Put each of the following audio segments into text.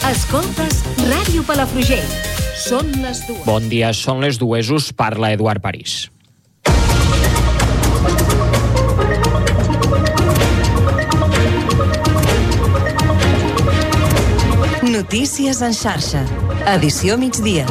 Escoltes Ràdio Palafrugell. Són les 2. Bon dia, són les 2. Us parla Eduard París. Notícies en xarxa. Edició migdia.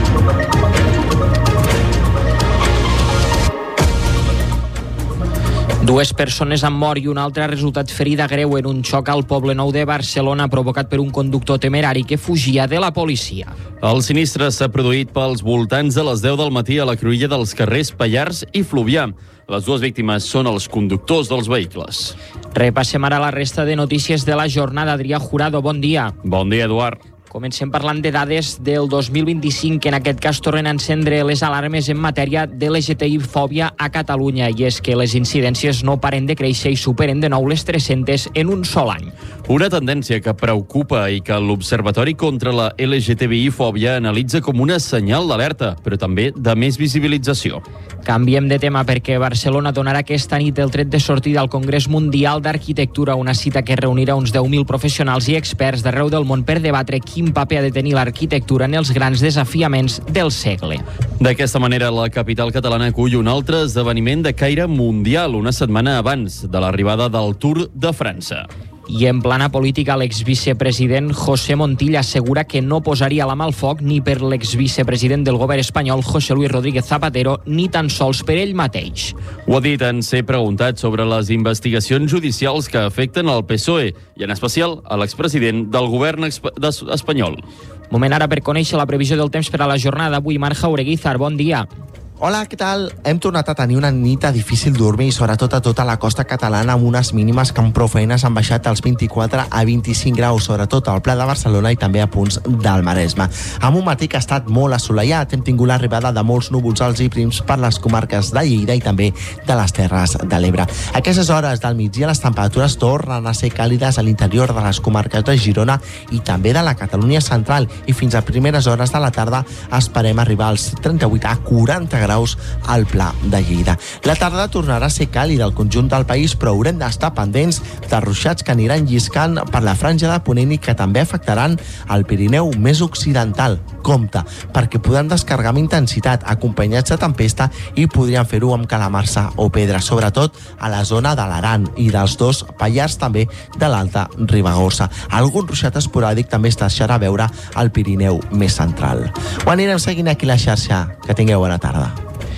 Dues persones han mort i una altra ha resultat ferida greu en un xoc al Poblenou de Barcelona provocat per un conductor temerari que fugia de la policia. El sinistre s'ha produït pels voltants de les 10 del matí a la cruïlla dels carrers Pallars i Fluvià. Les dues víctimes són els conductors dels vehicles. Repassem ara la resta de notícies de la jornada. Adrià Jurado, bon dia. Bon dia, Eduard. Comencem parlant de dades del 2025, que en aquest cas tornen a encendre les alarmes en matèria de LGTBI-fòbia a Catalunya, i és que les incidències no paren de créixer i superen de nou les 300 en un sol any. Una tendència que preocupa i que l'Observatori contra la LGTBI-fòbia analitza com una senyal d'alerta, però també de més visibilització. Canviem de tema perquè Barcelona donarà aquesta nit el tret de sortida al Congrés Mundial d'Arquitectura, una cita que reunirà uns 10.000 professionals i experts d'arreu del món per debatre quin paper ha de tenir l'arquitectura en els grans desafiaments del segle. D'aquesta manera, la capital catalana acull un altre esdeveniment de caire mundial una setmana abans de l'arribada del Tour de França. I en plana política, l'exvicepresident José Montilla assegura que no posaria la mà al foc ni per l'exvicepresident del govern espanyol José Luis Rodríguez Zapatero, ni tan sols per ell mateix. Ho ha dit en ser preguntat sobre les investigacions judicials que afecten el PSOE i en especial a l'expresident del govern espanyol. Moment ara per conèixer la previsió del temps per a la jornada d'avui. Marc Jaureguizar, bon dia. Hola, què tal? Hem tornat a tenir una nit de difícil dormir, sobretot a tota la costa catalana, amb unes mínimes que amb prou feines han baixat als 24 a 25 graus, sobretot al Pla de Barcelona i també a punts del Maresme. Amb un matí que ha estat molt assolellat, hem tingut l'arribada de molts núvols alts i prims per les comarques de Lleida i també de les Terres de l'Ebre. A aquestes hores del migdia les temperatures tornen a ser càlides a l'interior de les comarques de Girona i també de la Catalunya central, i fins a primeres hores de la tarda esperem arribar als 38 a 40 graus al Pla de Lleida. La tarda tornarà a ser càlida al conjunt del país, però haurem d'estar pendents de ruixats que aniran lliscant per la franja de Ponent i que també afectaran el Pirineu més occidental. Compte, perquè poden descarregar amb intensitat, acompanyats de tempesta, i podrien fer-ho amb calamarsa o pedra, sobretot a la zona de l'Aran i dels dos Pallars, també de l'Alta Ribagorça. Algun ruixat esporàdic també es deixarà veure al Pirineu més central. Ho anirem seguint aquí a la xarxa. Que tingueu bona tarda.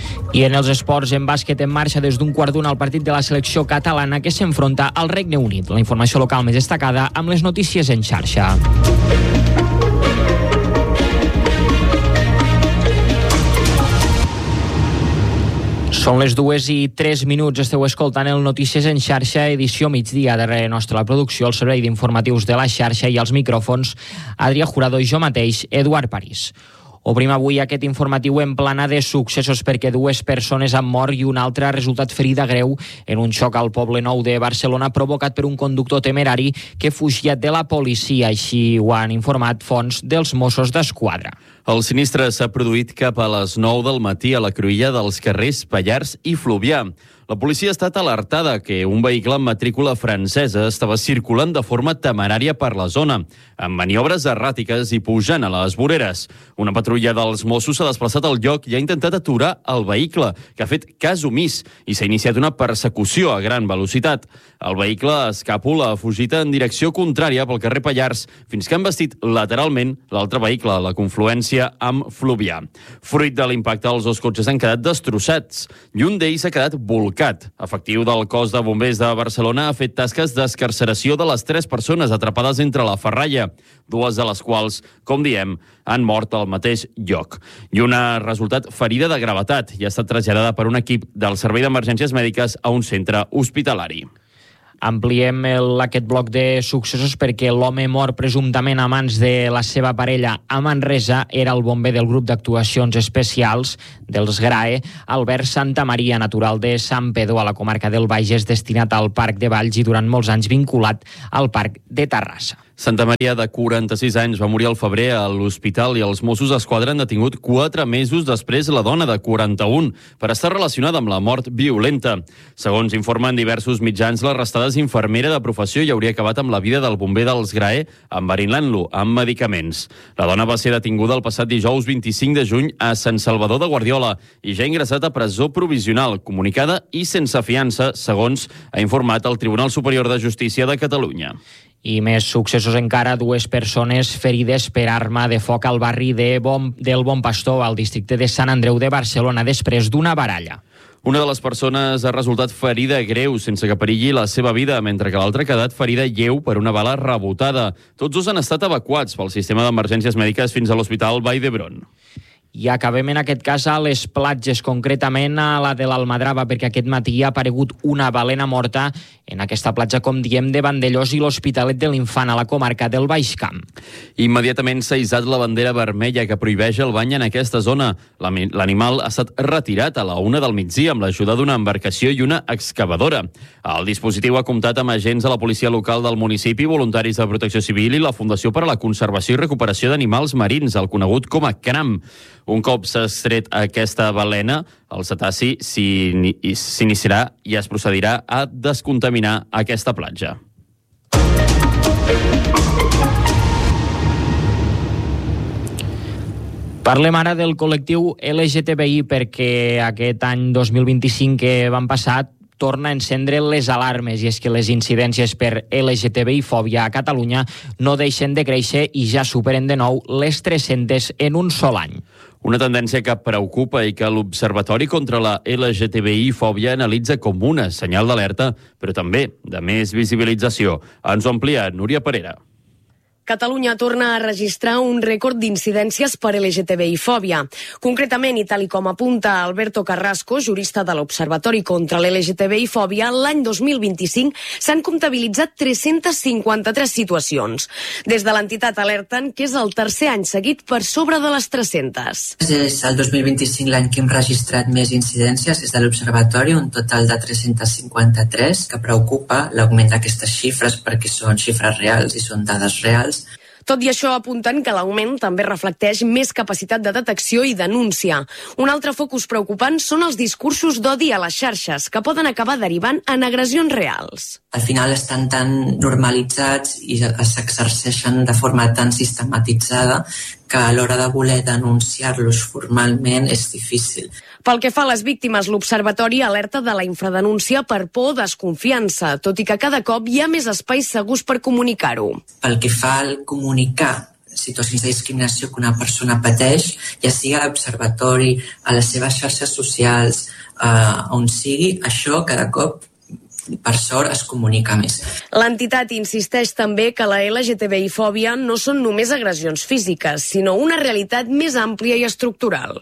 I en els esports, en bàsquet en marxa des d'un quart d'una al partit de la selecció catalana que s'enfronta al Regne Unit. La informació local més destacada amb les notícies en xarxa. Són les 2:03. Esteu escoltant el Notícies en xarxa, edició migdia. Darrere nostra la producció, el servei d'informatius de la xarxa, i als micròfons Adrià Jurado i jo mateix, Eduard París. Obrim avui aquest informatiu en plana de successos perquè dues persones han mort i una altra ha resultat ferida greu en un xoc al Poblenou de Barcelona provocat per un conductor temerari que fugia de la policia. Així ho han informat fonts dels Mossos d'Esquadra. El sinistre s'ha produït cap a les 9 del matí a la cruïlla dels carrers Pallars i Fluvià. La policia ha estat alertada que un vehicle amb matrícula francesa estava circulant de forma temerària per la zona, amb maniobres erràtiques i pujant a les voreres. Una patrulla dels Mossos s'ha desplaçat al lloc i ha intentat aturar el vehicle, que ha fet cas omís, i s'ha iniciat una persecució a gran velocitat. El vehicle escàpula ha fugit en direcció contrària pel carrer Pallars, fins que han vestit lateralment l'altre vehicle a la confluència amb Fluvià. Fruit de l'impacte, els dos cotxes han quedat destrossats i un d'ells ha quedat volcat. Efectiu del cos de bombers de Barcelona ha fet tasques d'escarceració de les 3 persones atrapades entre la ferralla, 2 de les quals, com diem, han mort al mateix lloc. I una ha resultat ferida de gravetat i ha estat traslladada per un equip del Servei d'Emergències Mèdiques a un centre hospitalari. Ampliem aquest bloc de successos perquè l'home mort presumptament a mans de la seva parella a Manresa era el bomber del grup d'actuacions especials dels GRAE, Albert Santamaria, natural de Sant Pedro, a la comarca del Bages, destinat al Parc de Valls i durant molts anys vinculat al Parc de Terrassa. Santa Maria, de 46 anys, va morir al febrer a l'hospital i els Mossos d'Esquadra han detingut 4 mesos després la dona de 41 per estar relacionada amb la mort violenta. Segons informen diversos mitjans, l'arrestada és infermera de professió i hauria acabat amb la vida del bomber dels GRAE enverinant-lo amb medicaments. La dona va ser detinguda el passat dijous 25 de juny a Sant Salvador de Guardiola i ja ha ingressat a presó provisional, comunicada i sense fiança, segons ha informat el Tribunal Superior de Justícia de Catalunya. I més successos encara, 2 persones ferides per arma de foc al barri del Bon Pastor, al districte de Sant Andreu de Barcelona, després d'una baralla. Una de les persones ha resultat ferida greu sense que perilli la seva vida, mentre que l'altra ha quedat ferida lleu per una bala rebotada. Tots 2 han estat evacuats pel sistema d'emergències mèdiques fins a l'Hospital Vall d'Hebron. I acabem en aquest cas a les platges, concretament a la de l'Almadrava, perquè aquest matí ha aparegut una balena morta en aquesta platja, com diem, de Vandellós i l'Hospitalet de l'Infant, a la comarca del Baix Camp. Immediatament s'ha hissat la bandera vermella que prohibeix el bany en aquesta zona. L'animal ha estat retirat a la 1 del migdia amb l'ajuda d'una embarcació i una excavadora. El dispositiu ha comptat amb agents de la policia local del municipi, voluntaris de Protecció Civil i la Fundació per a la Conservació i Recuperació d'Animals Marins, el conegut com a CRAM. Un cop s'ha extret aquesta balena, el cetaci s'iniciarà i es procedirà a descontaminar aquesta platja. Parlem ara del col·lectiu LGTBI, perquè aquest any 2025 que van passar torna a encendre les alarmes, i és que les incidències per LGTBI-fòbia a Catalunya no deixen de créixer i ja superen de nou les 300 en un sol any. Una tendència que preocupa i que l'Observatori contra la LGTBI-fòbia analitza com una senyal d'alerta, però també de més visibilització. Ens ho amplia Núria Parera. Catalunya torna a registrar un rècord d'incidències per LGTBI-fòbia. Concretament, i tal com apunta Alberto Carrasco, jurista de l'Observatori contra l'LGTBI-fòbia, l'any 2025 s'han comptabilitzat 353 situacions. Des de l'entitat alerten que és el tercer any seguit per sobre de les 300. És el 2025 l'any que hem registrat més incidències des de l'Observatori, un total de 353, que preocupa l'augment d'aquestes xifres perquè són xifres reals i són dades reals. Tot i això, apunten que l'augment també reflecteix més capacitat de detecció i denúncia. Un altre focus preocupant són els discursos d'odi a les xarxes, que poden acabar derivant en agressions reals. Al final estan tan normalitzats i s'exerceixen de forma tan sistematitzada que a l'hora de voler denunciar-los formalment és difícil. Pel que fa a les víctimes, l'Observatori alerta de la infradenúncia per por o desconfiança, tot i que cada cop hi ha més espais segurs per comunicar-ho. Pel que fa al comunicar situacions de discriminació que una persona pateix, ja sigui a l'Observatori, a les seves xarxes socials, on sigui, això cada cop per sort es comunica més. L'entitat insisteix també que la LGTBI-fòbia no són només agressions físiques, sinó una realitat més àmplia i estructural.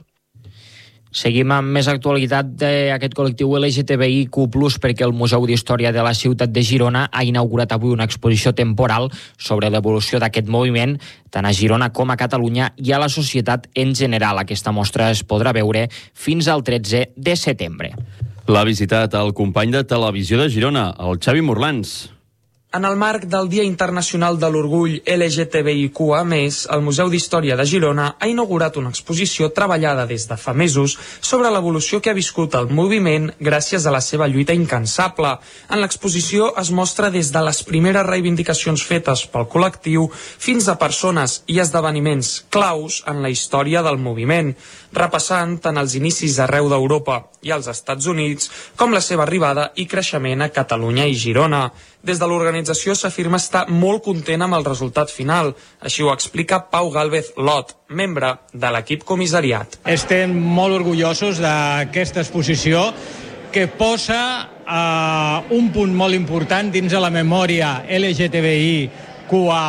Seguim amb més actualitat d'aquest col·lectiu LGTBIQ+, perquè el Museu d'Història de la ciutat de Girona ha inaugurat avui una exposició temporal sobre l'evolució d'aquest moviment, tant a Girona com a Catalunya i a la societat en general. Aquesta mostra es podrà veure fins al 13 de setembre. L'ha visitat el company de Televisió de Girona, el Xavi Morlans. En el marc del Dia Internacional de l'Orgull LGTBIQA+, el Museu d'Història de Girona ha inaugurat una exposició treballada des de fa mesos sobre l'evolució que ha viscut el moviment gràcies a la seva lluita incansable. En l'exposició es mostra des de les primeres reivindicacions fetes pel col·lectiu fins a persones i esdeveniments claus en la història del moviment, repassant tant els inicis arreu d'Europa i als Estats Units com la seva arribada i creixement a Catalunya i Girona. Des de l'organització s'afirma estar molt content amb el resultat final. Així ho explica Pau Gálvez Lot, membre de l'equip comissariat. Estem molt orgullosos d'aquesta exposició que posa un punt molt important dins de la memòria LGTBIQA+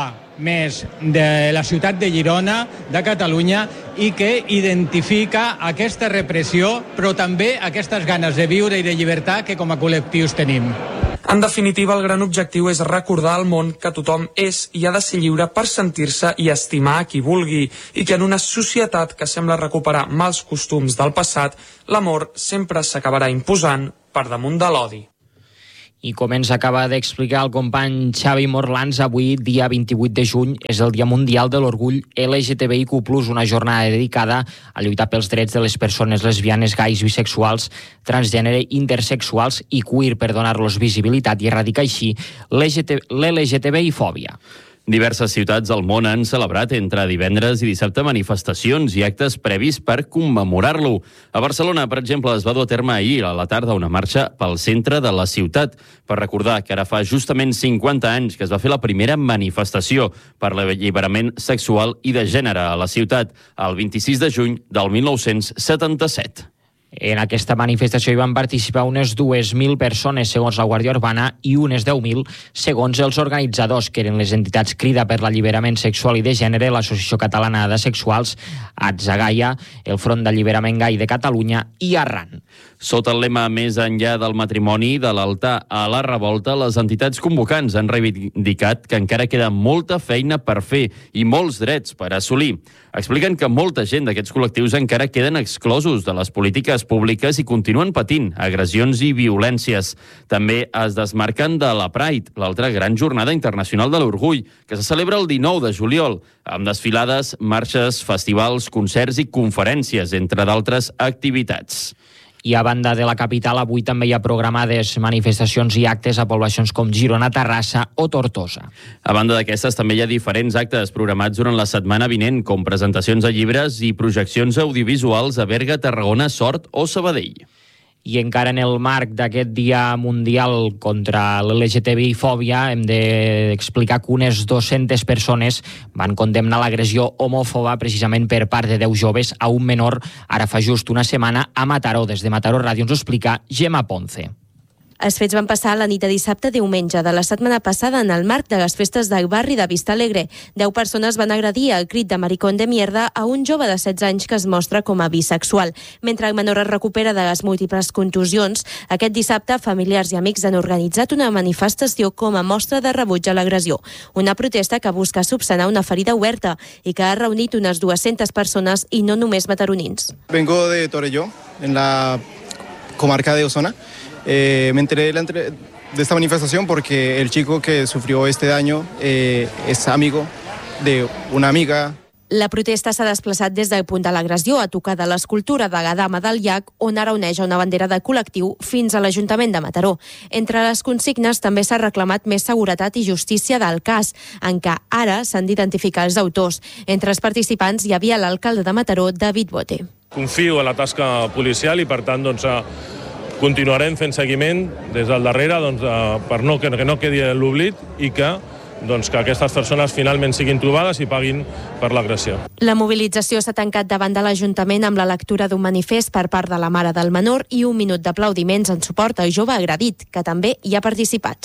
de la ciutat de Girona, de Catalunya, i que identifica aquesta repressió, però també aquestes ganes de viure i de llibertat que com a col·lectius tenim. En definitiva, el gran objectiu és recordar al món que tothom és i ha de ser lliure per sentir-se i estimar a qui vulgui, i que en una societat que sembla recuperar mals costums del passat, l'amor sempre s'acabarà imposant per damunt de l'odi. I com ens acaba d'explicar el company Xavi Morlans, avui, dia 28 de juny, és el Dia Mundial de l'Orgull LGTBIQ+, una jornada dedicada a lluitar pels drets de les persones lesbianes, gais, bisexuals, transgènere, intersexuals i queer per donar-los visibilitat i erradicar així l'LGTBI-fòbia. Diverses ciutats del món han celebrat entre divendres i dissabte manifestacions i actes previs per commemorar-lo. A Barcelona, per exemple, es va dur a terme ahir a la tarda una marxa pel centre de la ciutat per recordar que ara fa justament 50 anys que es va fer la primera manifestació per l'alliberament sexual i de gènere a la ciutat, el 26 de juny del 1977. En aquesta manifestació hi van participar unes 2.000 persones, segons la Guàrdia Urbana, i unes 10.000, segons els organitzadors, que eren les entitats Crida per l'Alliberament Sexual i de Gènere, l'Associació Catalana de Sexuals, Atzagaia, el Front d'Alliberament Gai de Catalunya i Arran. Sota el lema Més enllà del matrimoni, de l'altar a la revolta, les entitats convocants han reivindicat que encara queda molta feina per fer i molts drets per assolir. Expliquen que molta gent d'aquests col·lectius encara queden exclosos de les polítiques públiques i continuen patint agressions i violències. També es desmarquen de la Pride, l'altra gran jornada internacional de l'orgull, que se celebra el 19 de juliol, amb desfilades, marxes, festivals, concerts i conferències, entre d'altres activitats. I a banda de la capital, avui també hi ha programades manifestacions i actes a poblacions com Girona, Terrassa o Tortosa. A banda d'aquestes, també hi ha diferents actes programats durant la setmana vinent, com presentacions de llibres i projeccions audiovisuals a Berga, Tarragona, Sort o Sabadell. I encara en el marc d'aquest Dia Mundial contra l'LGTBI-fòbia hem d'explicar que unes 200 persones van condemnar l'agressió homòfoba precisament per part de 10 joves a un menor ara fa just una setmana a Mataró. Des de Mataró Ràdio ens ho explica Gemma Ponce. Els fets van passar la nit de dissabte a diumenge de la setmana passada en el marc de les festes del barri de Vista Alegre. 10 persones van agredir al crit de maricón de mierda a un jove de 16 anys que es mostra com a bisexual. Mentre el menor es recupera de les múltiples contusions, aquest dissabte familiars i amics han organitzat una manifestació com a mostra de rebuig a l'agressió. Una protesta que busca subsanar una ferida oberta i que ha reunit unes 200 persones i no només mataronins. Vengo de Torelló, en la comarca de Osona. Me enteré de esta manifestación porque el chico que sufrió este daño es amigo de una amiga. La protesta s'ha desplaçat des del punt de l'agressió a tocar de l'escultura de la Dama del Llac, on ara oneja una bandera de col·lectiu, fins a l'Ajuntament de Mataró. Entre les consignes també s'ha reclamat més seguretat i justícia del cas, en què ara s'han d'identificar els autors. Entre els participants hi havia l'alcalde de Mataró, David Bote. Confio en la tasca policial i, per tant, continuarem fent seguiment des del darrere per que no quedi l'oblit i que aquestes persones finalment siguin trobades i paguin per l'agressió. La mobilització s'ha tancat davant de l'Ajuntament amb la lectura d'un manifest per part de la mare del menor i un minut d'aplaudiments en suport al jove agredit, que també hi ha participat.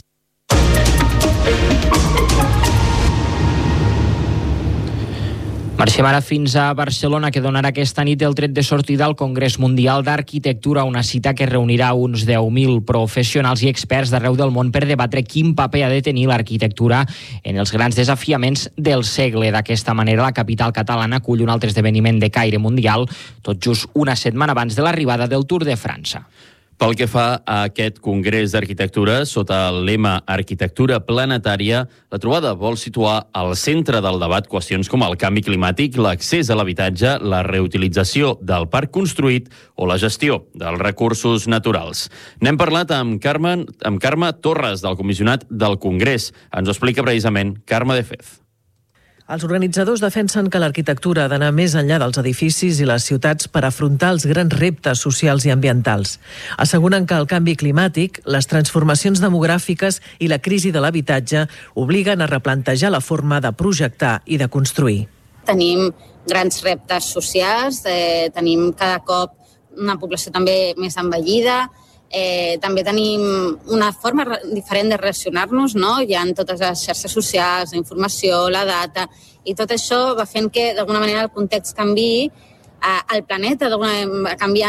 Marxem ara fins a Barcelona, que donarà aquesta nit el tret de sortida al Congrés Mundial d'Arquitectura, una cita que reunirà uns 10.000 professionals i experts d'arreu del món per debatre quin paper ha de tenir l'arquitectura en els grans desafiaments del segle. D'aquesta manera, la capital catalana acull un altre esdeveniment de caire mundial, tot just una setmana abans de l'arribada del Tour de França. Pel que fa a aquest Congrés d'Arquitectura, sota el lema Arquitectura Planetària, la trobada vol situar al centre del debat qüestions com el canvi climàtic, l'accés a l'habitatge, la reutilització del parc construït o la gestió dels recursos naturals. N'hem parlat amb Carme Torres, del comissionat del Congrés. Ens ho explica precisament Carme de Fez. Els organitzadors defensen que l'arquitectura ha d'anar més enllà dels edificis i les ciutats per afrontar els grans reptes socials i ambientals. Asseguren que el canvi climàtic, les transformacions demogràfiques i la crisi de l'habitatge obliguen a replantejar la forma de projectar i de construir. Tenim grans reptes socials, tenim cada cop una població també més envellida, també tenim una forma diferent de relacionar-nos, no? Hi ha totes les xarxes socials, la informació, la data, i tot això va fent que d'alguna manera el context canviï, el planeta d'alguna manera va canviant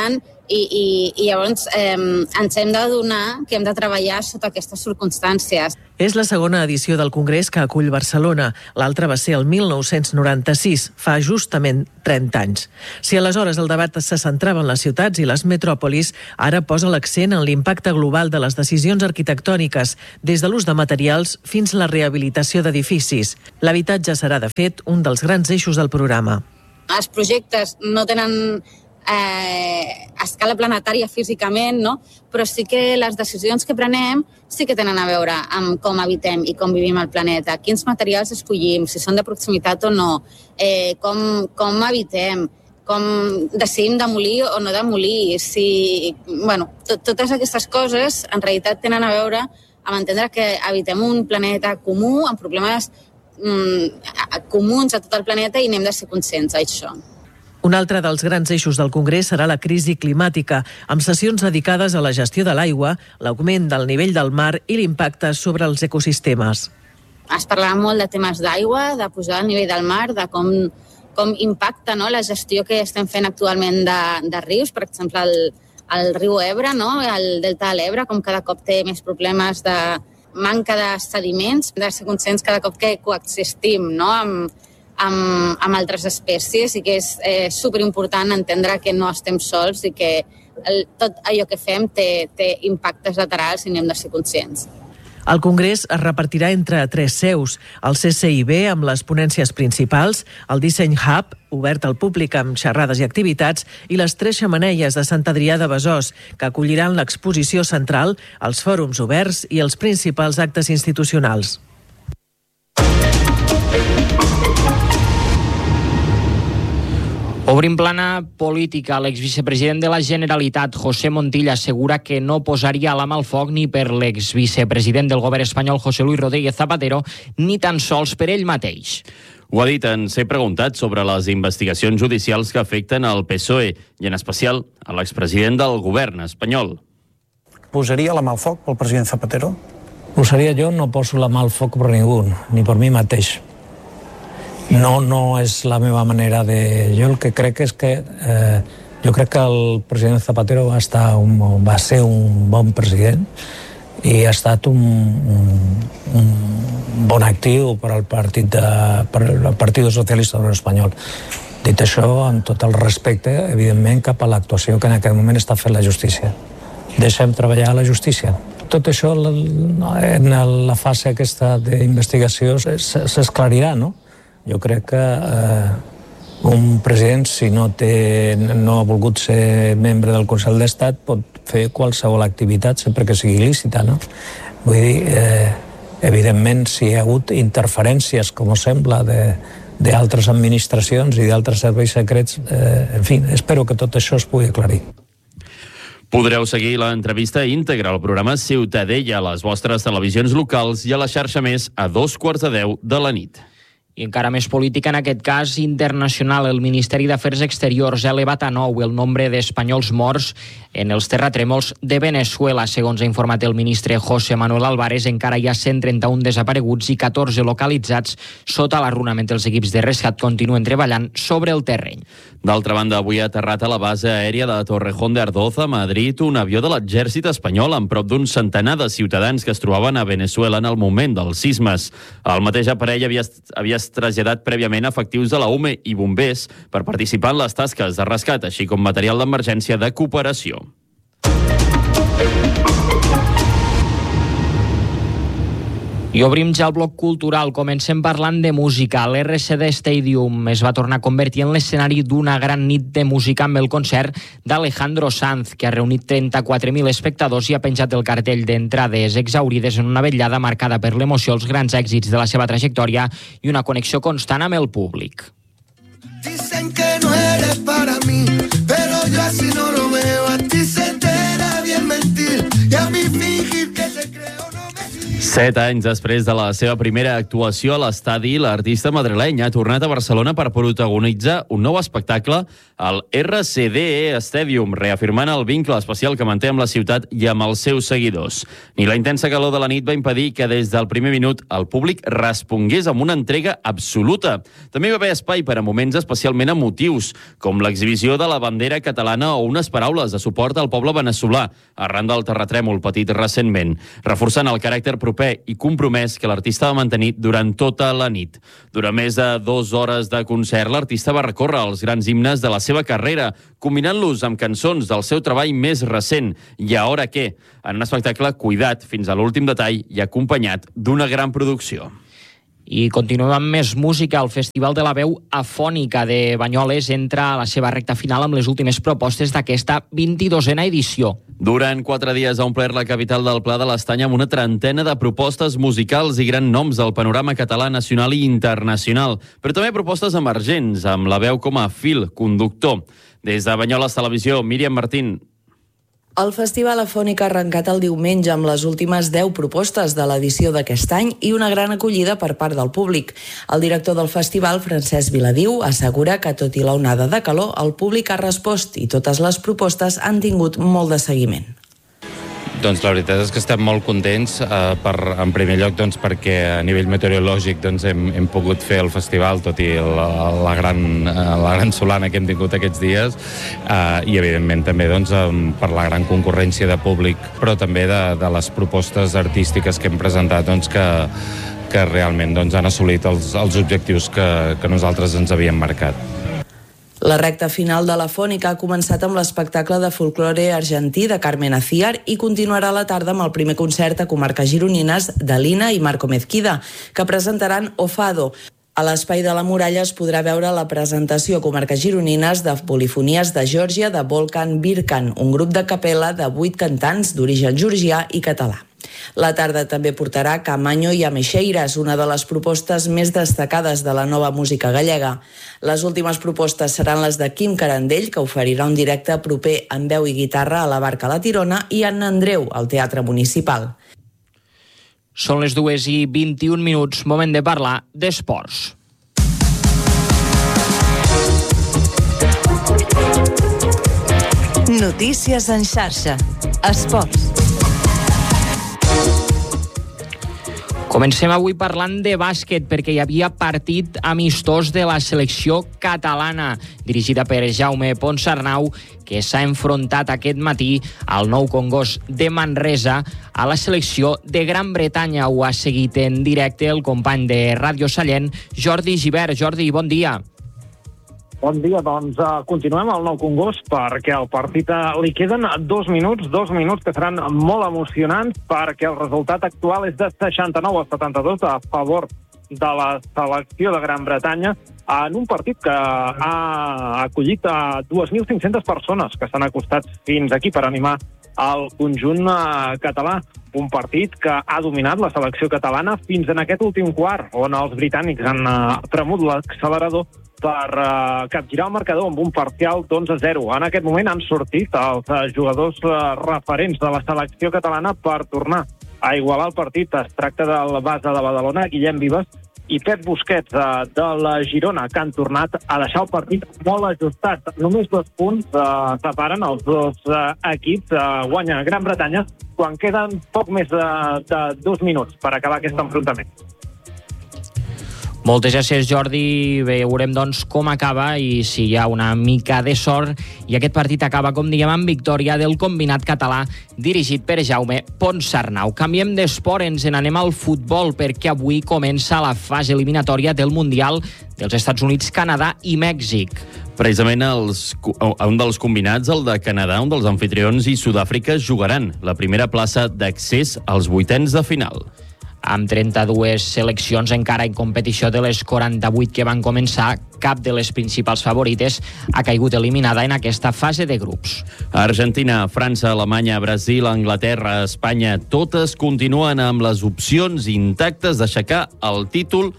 i llavors ens hem d'adonar que hem de treballar sota aquestes circumstàncies. És la segona edició del Congrés que acull Barcelona. L'altra va ser el 1996, fa justament 30 anys. Si aleshores el debat se centrava en les ciutats i les metròpolis, ara posa l'accent en l'impacte global de les decisions arquitectòniques, des de l'ús de materials fins a la rehabilitació d'edificis. L'habitatge serà, de fet, un dels grans eixos del programa. Els projectes no tenen a escala planetària físicament, no? Però sí que les decisions que prenem sí que tenen a veure amb com habitem i com vivim al planeta, quins materials escollim, si són de proximitat o no, com habitem, com decidim demolir o no demolir, totes aquestes coses en realitat tenen a veure amb entendre que habitem un planeta comú, amb problemes comuns a tot el planeta i n'hem de ser conscients d'això. Un altre dels grans eixos del Congrés serà la crisi climàtica, amb sessions dedicades a la gestió de l'aigua, l'augment del nivell del mar i l'impacte sobre els ecosistemes. Es parlarà molt de temes d'aigua, de pujar el nivell del mar, de com impacta la gestió que estem fent actualment de rius, per exemple el riu Ebre, el delta de l'Ebre, com cada cop té més problemes de manca de sediments, de ser conscients cada cop que coexistim amb altres espècies i que és superimportant entendre que no estem sols i que tot allò que fem té impactes laterals i n'hem de ser conscients. El Congrés es repartirà entre 3 seus, el CCIB amb les ponències principals, el Disseny Hub, obert al públic amb xerrades i activitats, i les 3 xemeneies de Sant Adrià de Besòs, que acolliran l'exposició central, els fòrums oberts i els principals actes institucionals. Obrim plana política. L'exvicepresident de la Generalitat, José Montilla, assegura que no posaria la mà al foc ni per l'exvicepresident del govern espanyol, José Luis Rodríguez Zapatero, ni tan sols per ell mateix. Ho ha dit en ser preguntat sobre les investigacions judicials que afecten el PSOE i en especial a l'expresident del govern espanyol. Posaria la mà al foc pel president Zapatero? Posaria jo, no poso la mà al foc per ningú, ni per mi mateix. No és la meva manera de... Jo el que crec és que... jo crec que el president Zapatero va ser un bon president i ha estat un bon actiu per al Partit Socialista Obrer Espanyol. Dit això, amb tot el respecte, evidentment, cap a l'actuació que en aquest moment està fent la justícia. Deixem treballar la justícia. Tot això, en la fase aquesta d'investigació, s'esclarirà, no? Jo crec que un president, si no ha volgut ser membre del Consell d'Estat, pot fer qualsevol activitat sempre que sigui lícita, no? Vull dir, evidentment, si hi ha hagut interferències, com sembla, d'altres administracions i d'altres serveis secrets, en fi, espero que tot això es pugui aclarir. Podreu seguir l'entrevista íntegra al programa Ciutadella a les vostres televisions locals i a la xarxa Més a 2:45 de la nit. I encara més política, en aquest cas internacional. El Ministeri d'Afers Exteriors ha elevat a 9 el nombre d'espanyols morts en els terratrèmols de Venezuela. Segons ha informat el ministre José Manuel Álvarez, encara hi ha 131 desapareguts i 14 localitzats sota la runa, mentre els equips de rescat continuen treballant sobre el terreny. D'altra banda, avui ha aterrat a la base aèria de Torrejón de Ardoz, a Madrid, un avió de l'exèrcit espanyol amb prop d'un centenar de ciutadans que es trobaven a Venezuela en el moment dels sismes. El mateix aparell havia traslladat prèviament efectius de la UME i bombers per participar en les tasques de rescat, així com material d'emergència de cooperació. I obrim ja el bloc cultural. Comencem parlant de música. L'RCD Stadium es va tornar a convertir en l'escenari d'una gran nit de música amb el concert d'Alejandro Sanz, que ha reunit 34.000 espectadors i ha penjat el cartell d'entrades exaurides en una vetllada marcada per l'emoció, els grans èxits de la seva trajectòria i una connexió constant amb el públic. Dicen que no eres para mí, pero yo así no lo veo. A ti se te da bien mentir y a mí fingir que te creo no me... 7 anys després de la seva primera actuació a l'estadi, l'artista madrileny ha tornat a Barcelona per protagonitzar un nou espectacle al RCDE Stadium, reafirmant el vincle especial que manté amb la ciutat i amb els seus seguidors. Ni la intensa calor de la nit va impedir que des del primer minut el públic respongués amb una entrega absoluta. També hi va haver espai per a moments especialment emotius, com l'exhibició de la bandera catalana o unes paraules de suport al poble veneçolà, arran del terratrèmol patit recentment, reforçant el caràcter proper i compromès que l'artista va mantenir durant tota la nit. Durant més de 2 hores de concert, l'artista va recórrer els grans himnes de la seva carrera, combinant-los amb cançons del seu treball més recent, I Ahora Qué, en un espectacle cuidat fins a l'últim detall i acompanyat d'una gran producció. I continuem amb més música. El Festival de la Veu Afònica de Banyoles entra a la seva recta final amb les últimes propostes d'aquesta 22a edició. Durant 4 dies ha omplert la capital del Pla de l'Estany amb una trentena de propostes musicals i grans noms del panorama català, nacional i internacional, però també propostes emergents, amb la veu com a fil conductor. Des de Banyoles Televisió, Míriam Martín. El Festival Afònic ha arrencat el diumenge amb les últimes 10 propostes de l'edició d'aquest any i una gran acollida per part del públic. El director del festival, Francesc Viladiu, assegura que tot i l'onada de calor, el públic ha respost i totes les propostes han tingut molt de seguiment. Doncs la veritat és que estem molt contents, en primer lloc perquè a nivell meteorològic hem pogut fer el festival, tot i la gran solana que hem tingut aquests dies, i evidentment també per la gran concurrència de públic, però també de les propostes artístiques que hem presentat que realment han assolit els objectius que nosaltres ens havíem marcat. La recta final de la Fònica ha començat amb l'espectacle de folklore argentí de Carmen Aciar i continuarà a la tarda amb el primer concert a comarques gironines de Lina i Marco Mezquida, que presentaran Ofado. A l'Espai de la Muralla es podrà veure la presentació a comarques gironines de polifonies de Geòrgia de Volkan Birkan, un grup de capella de 8 cantants d'origen georgià i català. La tarda també portarà Camanyo i Ameixeiras, una de les propostes més destacades de la nova música gallega. Les últimes propostes seran les de Quim Carandell, que oferirà un directe proper amb veu i guitarra a la Barca La Tirona, i Anna Andreu, al Teatre Municipal. Són les 2:21, moment de parlar d'esports. Notícies en xarxa. Esports. Comencem avui parlant de bàsquet perquè hi havia partit amistós de la selecció catalana dirigida per Jaume Ponsarnau, que s'ha enfrontat aquest matí al Nou Congost de Manresa a la selecció de Gran Bretanya. Ho ha seguit en directe el company de Ràdio Sallent, Jordi Gibert. Jordi, bon dia. Bon dia, doncs continuem al Nou Congost perquè al partit li queden 2 minuts que seran molt emocionants perquè el resultat actual és de 69-72 a favor de la selecció de Gran Bretanya en un partit que ha acollit a 2.500 persones que s'han acostat fins aquí per animar el conjunt català. Un partit que ha dominat la selecció catalana fins en aquest últim quart, on els britànics han premut l'accelerador per capgirar el marcador amb un parcial d'11-0. En aquest moment han sortit els jugadors referents de la selecció catalana per tornar a igualar el partit. Es tracta del base de Badalona, Guillem Vives, i Pep Busquets de la Girona, que han tornat a deixar el partit molt ajustat. Només 2 punts separen els dos equips. Guanya Gran Bretanya quan queden poc més de 2 minuts per acabar aquest enfrontament. Moltes gràcies, Jordi. Veurem, doncs, com acaba i si hi ha una mica de sort. I aquest partit acaba, com diguem, amb victòria del combinat català dirigit per Jaume Ponsarnau. Canviem d'esport, ens n'anem al futbol perquè avui comença la fase eliminatòria del Mundial dels Estats Units, Canadà i Mèxic. Precisament un dels combinats, el de Canadà, un dels anfitrions, i Sud-àfrica jugaran la primera plaça d'accés als 8ens de final. Amb 32 seleccions encara en competició de les 48 que van començar, cap de les principals favorites ha caigut eliminada en aquesta fase de grups. Argentina, França, Alemanya, Brasil, Anglaterra, Espanya, totes continuen amb les opcions intactes d'aixecar el títol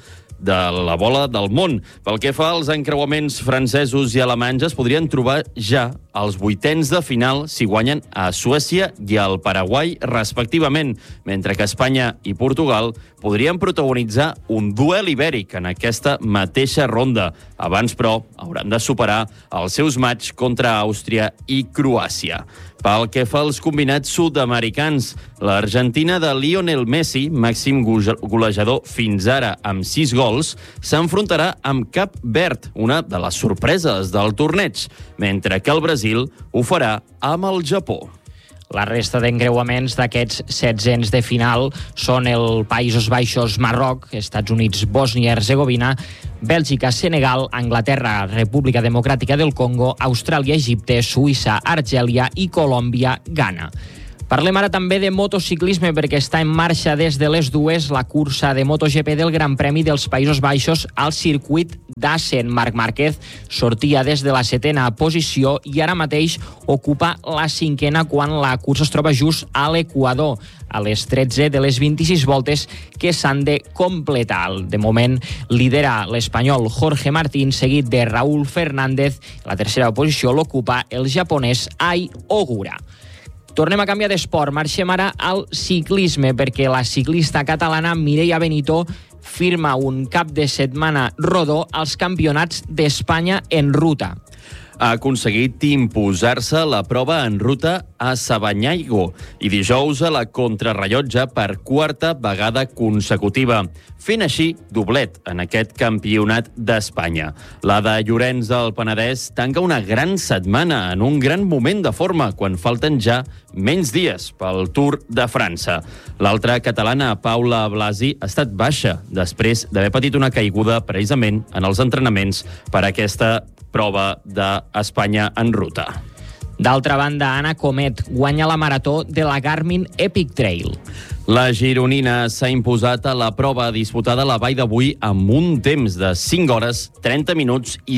de la bola del món. Pel que fa als encreuaments francesos i alemanys, es podrien trobar ja als vuitens de final si guanyen a Suècia i al Paraguai, respectivament, mentre que Espanya i Portugal podrien protagonitzar un duel ibèric en aquesta mateixa ronda. Abans, però, hauran de superar els seus matxs contra Àustria i Croàcia. Pel que fa als combinats sud-americans, l'Argentina de Lionel Messi, màxim golejador fins ara amb 6 gols, s'enfrontarà amb Cap Verd, una de les sorpreses del torneig, mentre que el Brasil ho farà amb el Japó. La resta d'encreuaments d'aquests 16 de final són el Països Baixos, Marroc, Estats Units, Bòsnia i Herzegovina, Bèlgica, Senegal, Anglaterra, República Democràtica del Congo, Austràlia, Egipte, Suïssa, Argèlia i Colòmbia, Ghana. Parlem ara també de motociclisme perquè està en marxa des de les 2 la cursa de MotoGP del Gran Premi dels Països Baixos al circuit d'Assen. Marc Márquez sortia des de la 7a posició i ara mateix ocupa la 5a quan la cursa es troba just a l'Equador, a les 13 de les 26 voltes que s'han de completar. De moment lidera l'espanyol Jorge Martín, seguit de Raúl Fernández. La tercera posició l'ocupa el japonès Ai Ogura. Tornem a canviar d'esport. Marxem ara al ciclisme perquè la ciclista catalana Mireia Benito firma un cap de setmana rodó als campionats d'Espanya en ruta. Ha aconseguit imposar-se la prova en ruta a Sabanyaigo i dijous a la contrarrellotge per 4a vegada consecutiva, fent així doblet en aquest campionat d'Espanya. La de Llorenç del Penedès tanca una gran setmana en un gran moment de forma quan falten ja menys dies pel Tour de França. L'altra catalana, Paula Blasi, ha estat baixa després d'haver patit una caiguda precisament en els entrenaments per aquesta prova d'Espanya en ruta. D'altra banda, Anna Comet guanya la marató de la Garmin Epic Trail. La gironina s'ha imposat a la prova disputada a la vall d'avui amb un temps de 5 hores, 30 minuts i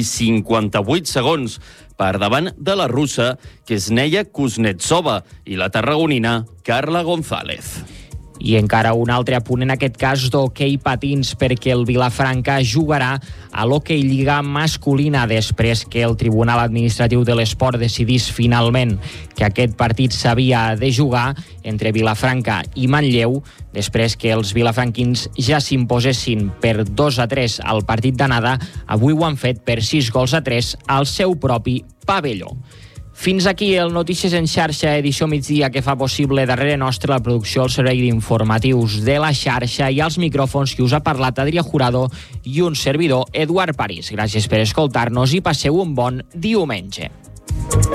58 segons, per davant de la russa Ksenia Kuznetsova i la tarragonina Carla González. I encara un altre apunt, en aquest cas d'hoquei patins, perquè el Vilafranca jugarà a l'hoquei lliga masculina després que el Tribunal Administratiu de l'Esport decidís finalment que aquest partit s'havia de jugar entre Vilafranca i Manlleu, després que els vilafranquins ja s'imposessin per 2-3 al partit d'anada. Avui ho han fet per 6-3 al seu propi pavelló. Fins aquí el Notícies en xarxa, edició migdia, que fa possible darrere nostre la producció al servei d'informatius de la xarxa i als micròfons que us ha parlat Adrià Jurado i un servidor, Eduard París. Gràcies per escoltar-nos i passeu un bon diumenge.